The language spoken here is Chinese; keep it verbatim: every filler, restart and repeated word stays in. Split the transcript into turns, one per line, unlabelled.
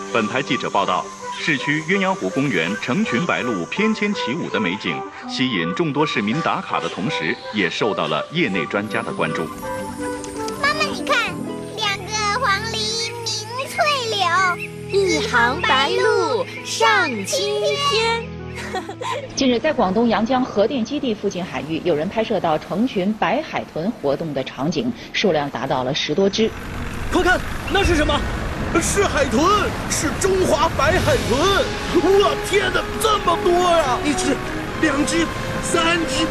本台记者报道，市区鸳鸯湖公园成群白鹭翩跹起舞的美景，吸引众多市民打卡的同时，也受到了业内专家的关注。
妈妈，你看，两个黄鹂鸣翠柳，
一行白鹭上青天。
近日，在广东阳江核电基地附近海域，有人拍摄到成群白海豚活动的场景，数量达到了十多只。
快看，那是什么？
是海豚，是中华白海豚！哇，天哪，这么多呀！一只、两只、三只、